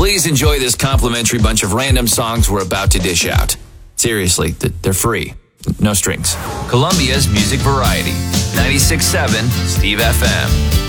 Please enjoy this complimentary bunch of random songs we're about to dish out. Seriously, they're free. No strings. Columbia's Music Variety. 96.7 Steve FM.